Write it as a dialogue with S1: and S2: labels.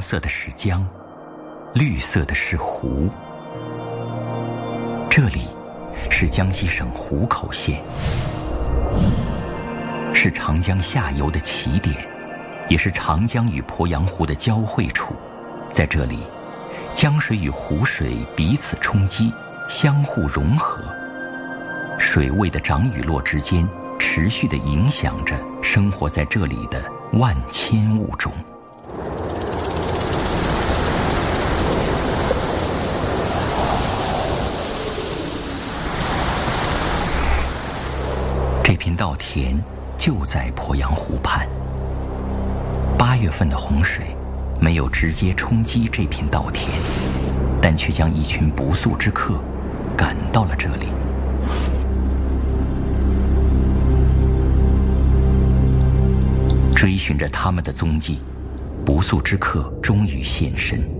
S1: 色的是江，绿色的是湖。这里是江西省湖口县，是长江下游的起点，也是长江与鄱阳湖的交汇处。在这里，江水与湖水彼此冲击，相互融合，水位的涨与落之间持续地影响着生活在这里的万千物种。这片稻田就在鄱阳湖畔。8月份的洪水没有直接冲击这片稻田，但却将一群不速之客赶到了这里。追寻着他们的踪迹，不速之客终于现身。